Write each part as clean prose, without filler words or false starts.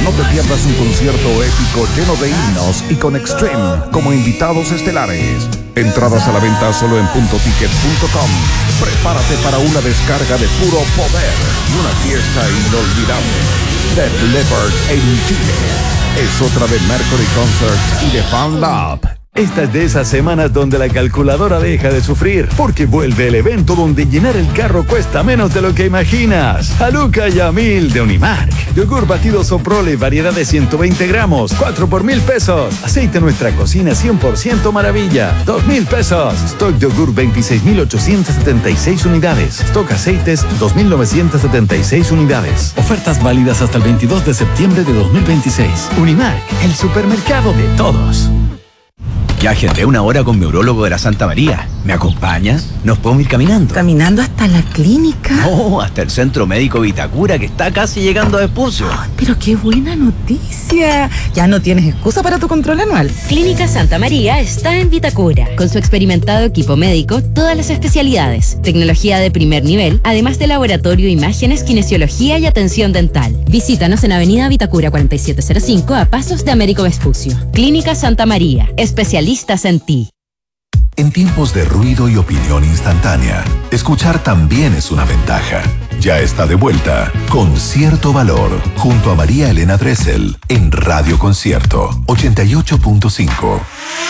No te pierdas un concierto épico lleno de himnos y con Extreme como invitados estelares. Entradas a la venta solo en puntoticket.com. Prepárate para una descarga de puro poder y una fiesta inolvidable. Def Leppard en Chile es otra de Mercury Concerts y de Fan Lab. Esta es de esas semanas donde la calculadora deja de sufrir, porque vuelve el evento donde llenar el carro cuesta menos de lo que imaginas. Haluca y a 1000 de Unimark. Yogur batido Soprole, variedad de 120 gramos, 4 por 1,000 pesos. Aceite Nuestra Cocina 100% maravilla, 2,000 pesos. Stock de yogur 26,876 unidades. Stock aceites 2,976 unidades. Ofertas válidas hasta el 22 de septiembre de 2026. Unimark, el supermercado de todos. Ya agendé una hora con mi urólogo de la Santa María. ¿Me acompañas? ¿Nos podemos ir caminando? ¿Caminando hasta la clínica? No, hasta el Centro Médico Vitacura, que está casi llegando a Vespucio. Ay, pero qué buena noticia. Ya no tienes excusa para tu control anual. Clínica Santa María está en Vitacura. Con su experimentado equipo médico, todas las especialidades, tecnología de primer nivel, además de laboratorio, imágenes, kinesiología y atención dental. Visítanos en Avenida Vitacura 4705 a pasos de Américo Vespucio. Clínica Santa María, especialistas en ti. En tiempos de ruido y opinión instantánea, escuchar también es una ventaja. Ya está de vuelta Con Cierto Valor, junto a María Elena Dressel, en Radio Concierto 88.5.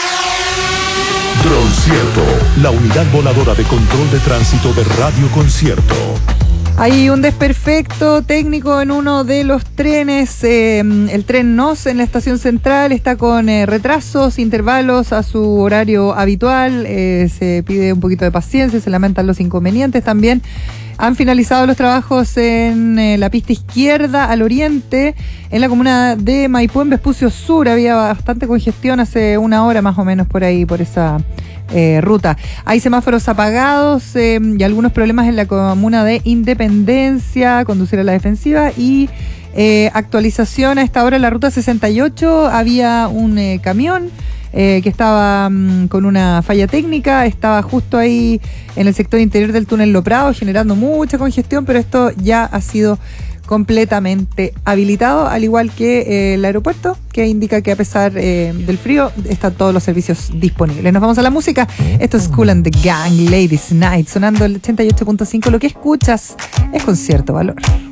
Droncierto, la unidad voladora de control de tránsito de Radio Concierto. Hay un desperfecto técnico en uno de los trenes, el tren NOS en la estación central está con retrasos, intervalos a su horario habitual, se pide un poquito de paciencia, se lamentan los inconvenientes también. Han finalizado los trabajos en la pista izquierda al oriente, en la comuna de Maipú, en Vespucio Sur. Había bastante congestión hace una hora más o menos por ahí, por esa ruta. Hay semáforos apagados y algunos problemas en la comuna de Independencia, conducir a la defensiva y actualización a esta hora en la ruta 68. Había un camión que estaba con una falla técnica, estaba justo ahí en el sector interior del túnel Lo Prado, generando mucha congestión, pero esto ya ha sido completamente habilitado, al igual que el aeropuerto, que indica que a pesar del frío están todos los servicios disponibles. Nos vamos a la música. Esto es Kool and the Gang, Ladies Night, sonando el 88.5. Lo que escuchas es Con Cierto Valor.